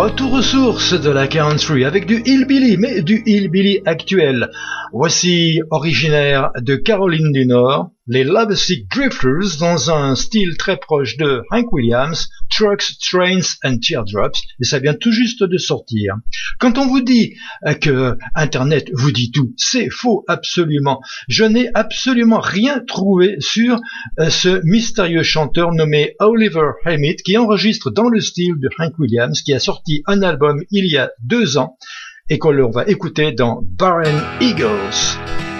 Retour aux sources de la country avec du hillbilly, mais du hillbilly actuel. Voici, originaire de Caroline du Nord, les Lovesick Drifters dans un style très proche de Hank Williams, Trucks, Trains and Teardrops, et ça vient tout juste de sortir. Quand on vous dit que Internet vous dit tout, c'est faux absolument. Je n'ai absolument rien trouvé sur ce mystérieux chanteur nommé Oliver Hewitt qui enregistre dans le style de Hank Williams, qui a sorti un album il y a 2 ans et qu'on va écouter dans Barren Eagles.